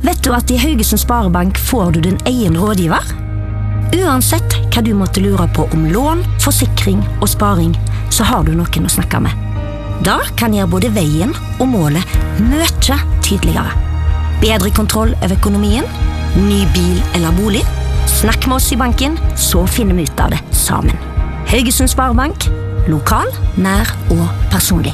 Vet du at i Haugesund Sparebank får du din egen rådgiver? Uansett hva du måtte lure på om lån, forsikring og sparing, så har du noen å snakke med. Da kan gjøre både veien og målet mye tydeligere. Bedre kontroll over økonomien, ny bil eller bolig. Snakk med oss i banken, så finner vi ut av det sammen. Haugesund Sparebank, lokal, nær og personlig.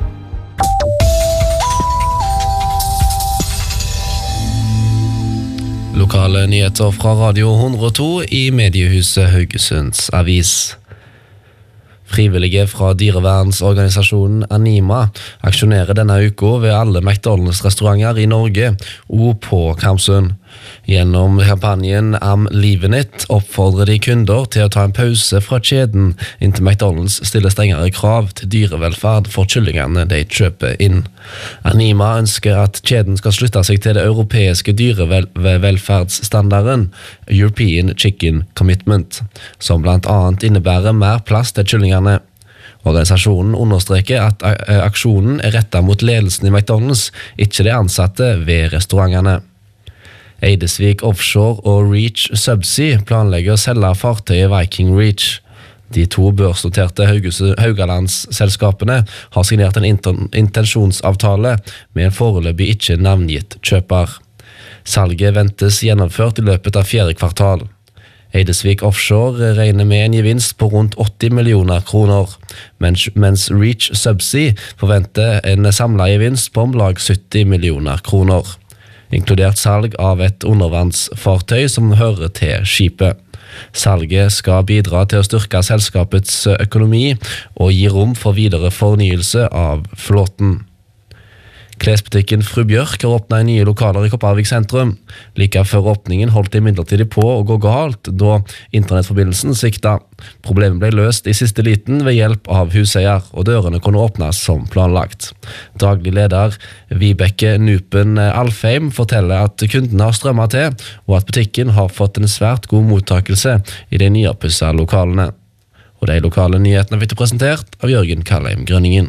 Lokale nyheter fra Radio 102 i mediehuset Haugesunds Avis. Frivillige fra dyrevernsorganisasjonen Anima aksjonerer denne uka ved alle McDonalds-restauranter i Norge og på Karmsund. Gjennom kampanjen I'm Leaving It oppfordrer de kunder til å ta en pause fra kjeden inntil McDonalds stiller strengere krav til dyrevelferd for kyllingene de kjøper inn. Anima ønsker at kjeden skal slutte seg til det europeiske dyrevelferdsstandarden European Chicken Commitment, som blant annet innebærer mer plass til kyllingene. Organisasjonen understreker at aksjonen er rettet mot ledelsen i McDonalds, ikke de ansatte ved restaurantene. Eidesvik Offshore og Reach Subsea planlegger å selge fartøyet Viking Reach. De to børsnoterte Haugalandsselskapene har signert en intensjonsavtale med en foreløpig ikke navngitt kjøper. Salget ventes gjennomført i løpet av 4. kvartal. Eidesvik Offshore regner med en gevinst på rundt 80 millioner kroner, mens Reach Subsea forventer en samlet gevinst på om lag 70 millioner kroner. Inkludert salg av et undervannsfartøy som hører til skipet. Salget skal bidra til å styrke selskapets økonomi og gi rom for videre fornyelse av flåten. Klesbutikken Fru Bjørk har åpnet nye lokaler i Kopervik sentrum. Like før åpningen holdt de midlertidig på å gå galt da internettforbindelsen svikta. Problemet ble løst i siste liten ved hjelp av huseier, og dørene kunne åpnes som planlagt. Daglig leder Vibeke Nupen Alfheim forteller at kundene har strømmet til, og at butikken har fått en svært god mottakelse i de nyopppussede lokalene. Og de lokale nyhetene fikk presentert av Jørgen Kallheim Grønningen.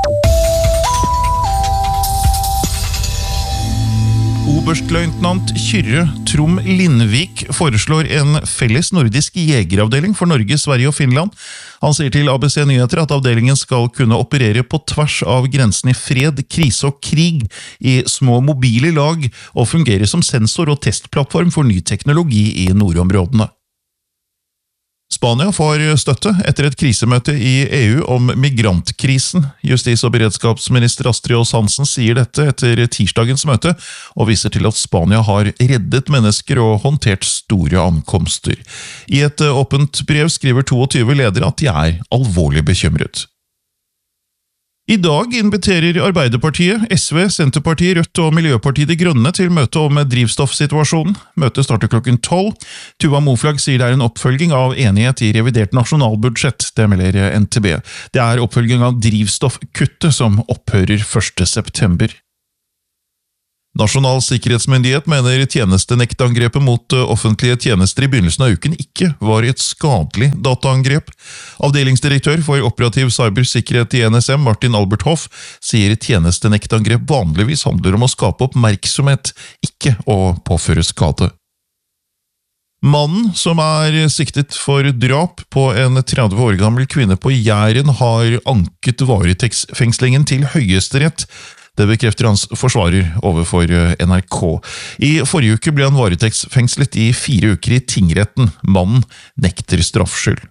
Oberstløytnant Kyrre Trom Lindvik foreslår en felles nordisk jegeravdeling for Norge, Sverige og Finland. Han sier til ABC Nyheter at avdelingen skal kunne operere på tvers av grensen i fred, krise og krig i små mobile lag og fungere som sensor og testplattform for ny teknologi i nordområdene. Spania får støtte etter et krisemøte i EU om migrantkrisen. Justis- og beredskapsminister Astrid Aas-Hansen sier dette etter tirsdagens møte, og viser til at Spania har reddet mennesker og håndtert store ankomster. I et åpent brev skriver 22 ledere at de er alvorlig bekymret. I dag inviterer Arbeiderpartiet, SV, Senterpartiet, Rødt og Miljøpartiet De Grønne til møte om drivstoffsituasjonen. Møtet starter klokken 12. Tuva Moflag sier det er en oppfølging av enighet i revidert nasjonalbudsjett, det melder NTB. Det er oppfølging av drivstoffkuttet som opphører 1. september. Nasjonal sikkerhetsmyndighet mener tjenestenektangrepet mot offentlige tjenester i begynnelsen av uken ikke var et skadelig dataangrep. Avdelingsdirektør for operativ cybersikkerhet i NSM, Martin Albert Hoff, sier tjenestenektangrep vanligvis handler om å skape oppmerksomhet, ikke å påføre skade. Mannen som er siktet for drap på en 30 år gammel kvinne på Jæren har anket varetektsfengslingen til Høyesterett. Det bekrefter hans forsvarer overfor NRK. I forrige uke ble han varetektsfengslet i 4 uker i tingretten. Mannen nekter straffskyld.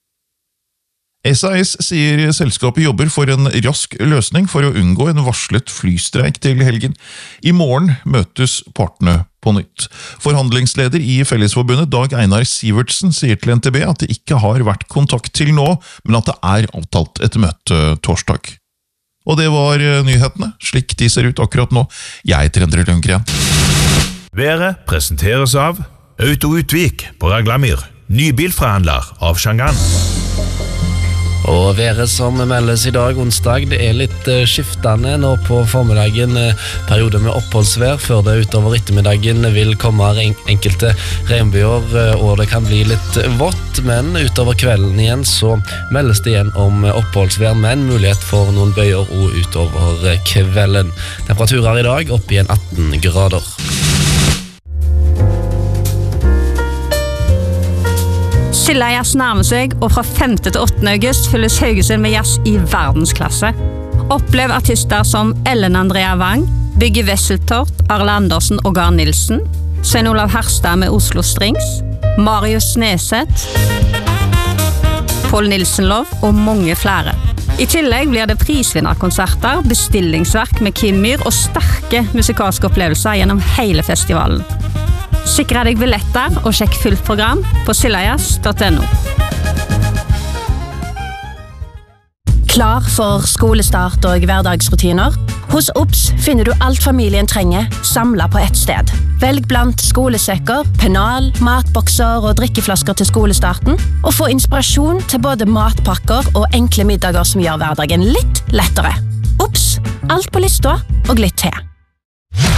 SAS sier selskapet jobber for en rask løsning for å unngå en varslet flystreik til helgen. I morgen møtes partene på nytt. Forhandlingsleder i Fellesforbundet, Dag Einar Sivertsen, sier til NTB at det ikke har vært kontakt til nå, men at det er avtalt et møte torsdag. Og det var nyhetene, slik de ser ut akkurat nå. Jeg heter Endre Lundgren. Været presenteres av Auto Utvik på Raglamyr, nybilforhandler av Shangan. Og været som meldes i dag onsdag, det er litt skiftende nå på formiddagen, perioder med oppholdsvær, før det utover ettermiddagen vil komme enkelte regnbyger, og det kan bli litt vått, men utover kvelden igjen så meldes det igjen om oppholdsvær, men mulighet for noen bøyer og utover kvelden. Temperaturer i dag opp i 18 grader. Silla Jazz nærmer seg, og fra 5. til 8. august fylles Haugesund med jazz i verdensklasse. Opplev artister som Ellen Andrea Wang, Bygge Wesseltort, Arle Andersen og Gar Nilsen, Svein Olav Herstad med Oslo Strings, Marius Sneset, Paul Nilsenlov og mange flere. I tillegg blir det prisvinnerkonserter, bestillingsverk med Kim Myhr og sterke musikalske opplevelser gjennom hele festivalen. Sikre deg billetter og sjekk fullt program på sillajazz.no. Klar for skolestart og hverdagsrutiner? Hos OBS finner du alt familien trenger, samlet på ett sted. Velg blant skolesekker, pennal, matbokser og drikkeflasker til skolestarten, og få inspirasjon til både matpakker og enkle middager som gjør hverdagen litt lettere. OBS, alt på lista og litt til.